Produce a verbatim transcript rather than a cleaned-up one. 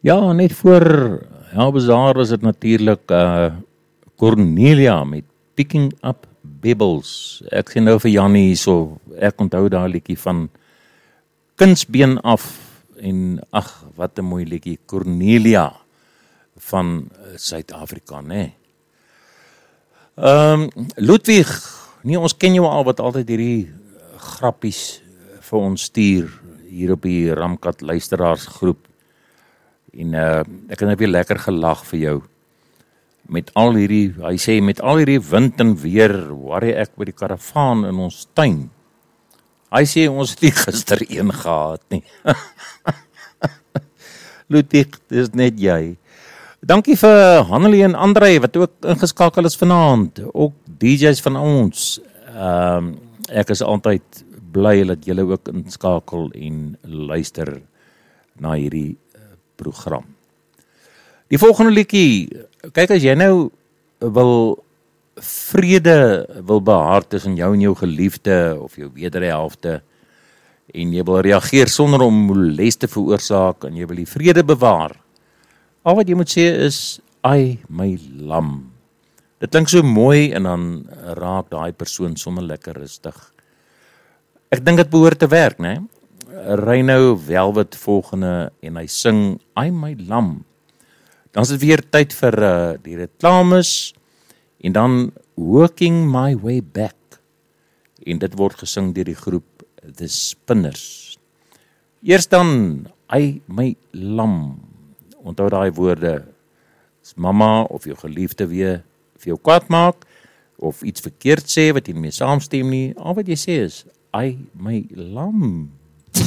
Ja, net voor Helbezaar was dit natuurlik uh, Cornelia met Picking Up Pebbles. Ek sien nou vir Jannie hierso, ek onthou daai liedjie van Kunsbeen af en ag, wat 'n mooi liedjie, Cornelia van Suid-Afrika, né? Ehm um, Ludwig, nee, ons ken jou al wat altyd hierdie grappies vir ons stuur hier op die Ramkat luisteraarsgroep. En uh, ek het net weer lekker gelag vir jou. Met al hierdie, hy sê, met al hierdie wind en weer, worry ek by die karavaan in ons tuin. Hy sê, ons het nie gister een gehad nie. Ludwig, dis net jy. Dankie vir Hannelie en André, wat ook ingeskakel is vanaand. Ook D J's van ons. Um, ek is altyd bly dat julle ook inskakel en luister na hierdie program. Die volgende liedjie, kyk as jy nou wil vrede wil behaar tussen jou en jou geliefde of jou wederhelfte en jy wil reageer sonder om molest te veroorsaak en jy wil die vrede bewaar. Al wat jy moet sê is, ai my lam. Dit klink so mooi en dan raak daai persoon sommer lekker rustig. Ek dink dit behoort te werk, né? Reino Velvet volgende en hy sing Ai my lam. Dan is dit weer tyd vir uh, die reklames en dan Working My Way Back. En dit word gesing deur die groep The Spinners. Eers dan Ai my lam. Onthou daai woorde. As mamma of jou geliefde weer vir jou kwaad maak of iets verkeerd sê wat jy nie mee saamstem nie, al wat jy sê is Ai my lam.